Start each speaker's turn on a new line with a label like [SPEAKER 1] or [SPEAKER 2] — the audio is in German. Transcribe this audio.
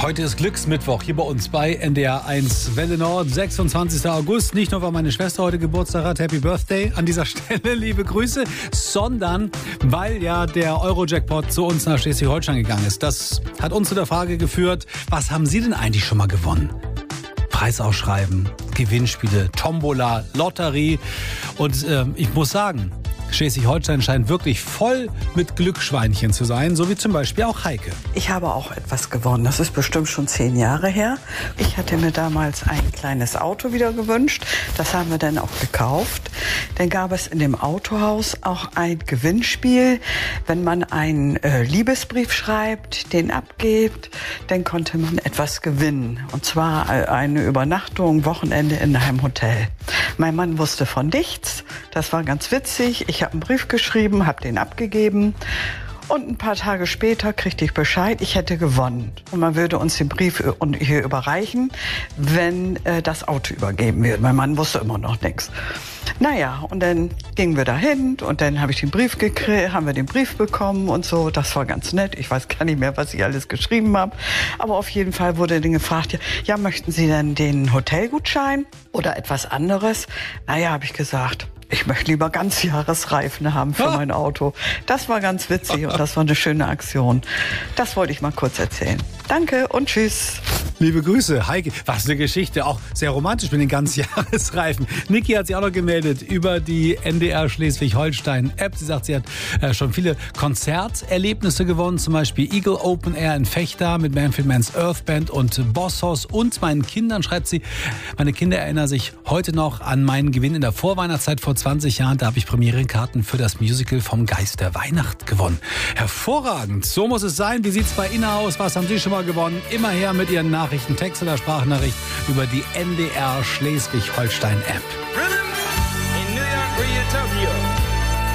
[SPEAKER 1] Heute ist Glücksmittwoch hier bei uns bei NDR 1 Welle Nord, 26. August. Nicht nur, weil meine Schwester heute Geburtstag hat, Happy Birthday an dieser Stelle, liebe Grüße, sondern weil ja der Euro-Jackpot zu uns nach Schleswig-Holstein gegangen ist. Das hat uns zu der Frage geführt, was haben Sie denn eigentlich schon mal gewonnen? Preisausschreiben, Gewinnspiele, Tombola, Lotterie und ich muss sagen, Schleswig-Holstein scheint wirklich voll mit Glücksschweinchen zu sein, so wie zum Beispiel auch Heike.
[SPEAKER 2] Ich habe auch etwas gewonnen. Das ist bestimmt schon 10 Jahre her. Ich hatte mir damals ein kleines Auto wieder gewünscht. Das haben wir dann auch gekauft. Dann gab es in dem Autohaus auch ein Gewinnspiel. Wenn man einen Liebesbrief schreibt, den abgibt, dann konnte man etwas gewinnen. Und zwar eine Übernachtung, Wochenende in einem Hotel. Mein Mann wusste von nichts. Das war ganz witzig. Ich habe einen Brief geschrieben, habe den abgegeben. Und ein paar Tage später kriegte ich Bescheid, ich hätte gewonnen. Und man würde uns den Brief hier überreichen, wenn das Auto übergeben wird. Mein Mann wusste immer noch nichts. Naja, und dann gingen wir dahin und dann habe ich den Brief gekriegt, haben wir den Brief bekommen und so. Das war ganz nett. Ich weiß gar nicht mehr, was ich alles geschrieben habe. Aber auf jeden Fall wurde dann gefragt, ja, möchten Sie denn den Hotelgutschein oder etwas anderes? Naja, habe ich gesagt, ich möchte lieber Ganzjahresreifen haben für mein Auto. Das war ganz witzig und das war eine schöne Aktion. Das wollte ich mal kurz erzählen. Danke und tschüss.
[SPEAKER 1] Liebe Grüße, Heike. Was eine Geschichte, auch sehr romantisch mit den Ganzjahresreifen. Niki hat sich auch noch gemeldet über die NDR Schleswig-Holstein-App. Sie sagt, sie hat schon viele Konzerterlebnisse gewonnen, zum Beispiel Eagle Open Air in Vechta mit Manfred Mann's Earth Band und Bosshaus. Und meinen Kindern, schreibt sie, meine Kinder erinnern sich heute noch an meinen Gewinn in der Vorweihnachtszeit vor 20 Jahren. Da habe ich Premierenkarten für das Musical vom Geist der Weihnacht gewonnen. Hervorragend, so muss es sein. Wie sieht's bei Ihnen aus? Was haben Sie schon mal gewonnen? Immer her mit Ihren Nachrichten, Text oder Sprachnachricht über die NDR Schleswig-Holstein-App.